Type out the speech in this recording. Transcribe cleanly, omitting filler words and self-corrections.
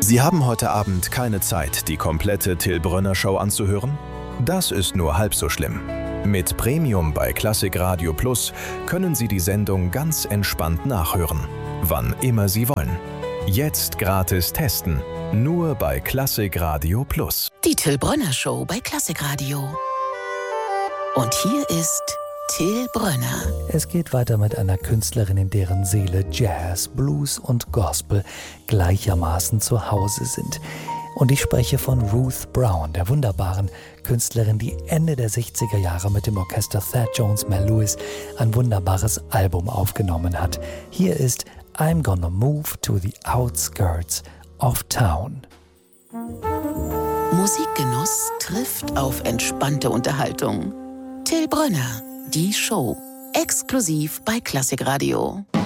Sie haben heute Abend keine Zeit, die komplette Till Brönner Show anzuhören? Das ist nur halb so schlimm. Mit Premium bei Klassik Radio Plus können Sie die Sendung ganz entspannt nachhören, wann immer Sie wollen. Jetzt gratis testen, nur bei Klassik Radio Plus. Die Till Brönner Show bei Klassik Radio. Und hier ist Till Brönner. Es geht weiter mit einer Künstlerin, in deren Seele Jazz, Blues und Gospel gleichermaßen zu Hause sind. Und ich spreche von Ruth Brown, der wunderbaren Künstlerin, die Ende der 60er Jahre mit dem Orchester Thad Jones Mel Lewis ein wunderbares Album aufgenommen hat. Hier ist I'm Gonna Move to the Outskirts of Town. Musikgenuss trifft auf entspannte Unterhaltung. Till Brönner, die Show, exklusiv bei Klassik Radio.